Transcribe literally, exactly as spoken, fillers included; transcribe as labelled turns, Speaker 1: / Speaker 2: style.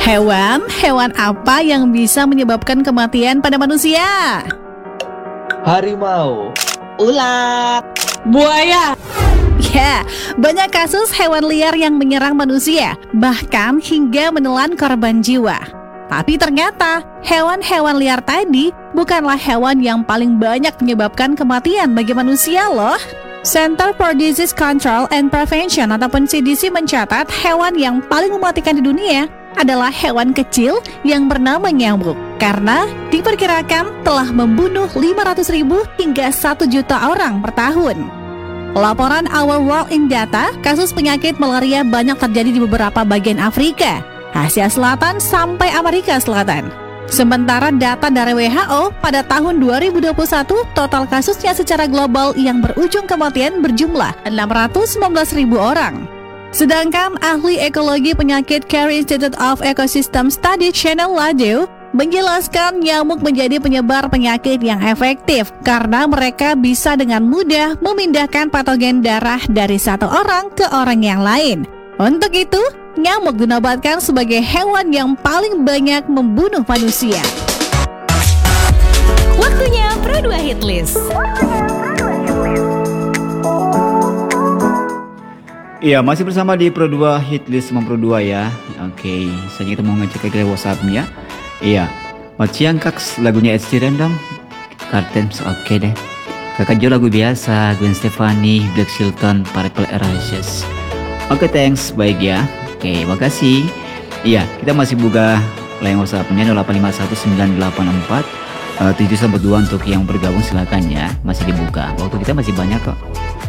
Speaker 1: Hewan, hewan apa yang bisa menyebabkan kematian pada manusia?
Speaker 2: Harimau.
Speaker 3: Ular.
Speaker 4: Buaya.
Speaker 1: Ya, banyak kasus hewan liar yang menyerang manusia, bahkan hingga menelan korban jiwa. Tapi ternyata, hewan-hewan liar tadi bukanlah hewan yang paling banyak menyebabkan kematian bagi manusia loh. Center for Disease Control and Prevention ataupun C D C mencatat hewan yang paling mematikan di dunia adalah hewan kecil yang bernama nyamuk, karena diperkirakan telah membunuh lima ratus ribu hingga satu juta orang per tahun. Laporan Our World in Data, kasus penyakit malaria banyak terjadi di beberapa bagian Afrika, Asia Selatan sampai Amerika Selatan. Sementara data dari W H O pada tahun dua ribu dua puluh satu, total kasusnya secara global yang berujung kematian berjumlah enam ratus sembilan belas ribu orang. Sedangkan ahli ekologi penyakit Carey Institute of Ecosystem Study Chanel Ladeu menjelaskan nyamuk menjadi penyebar penyakit yang efektif karena mereka bisa dengan mudah memindahkan patogen darah dari satu orang ke orang yang lain. Untuk itu, nyamuk dinobatkan sebagai hewan yang paling banyak membunuh manusia.
Speaker 5: Waktunya Pro dua Hitlist.
Speaker 6: Iya, masih bersama di Pro dua Hitlist sama Pro dua ya. Oke, selanjutnya kita mau ngecek lagi WhatsApp-nya. Iya, Maciang Kaks lagunya Ed Sheeran dong. Cartens oke deh. Kakak Jo lagu biasa, Gwen Stefani, Black Chilton, Purple Erasures. Oke, thanks, baik ya. Oke, makasih. Iya, kita masih buka line WhatsApp-nya nol delapan lima satu sembilan delapan empat tujuh satu dua untuk yang bergabung silakan ya. Masih dibuka. Waktu kita masih banyak kok.